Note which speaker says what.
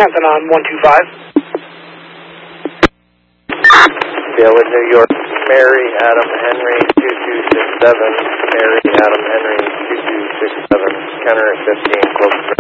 Speaker 1: Hampton on 125.
Speaker 2: Taylor, New York, Mary Adam Henry 2267, Mary Adam Henry 2267, counter at 15, close.